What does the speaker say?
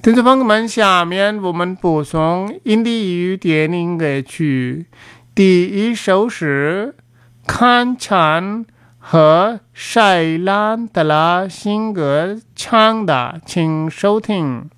听众朋友们，下面我们播送印地语电影歌曲，第一首是看찬和샤일란德拉辛格唱的，请收听。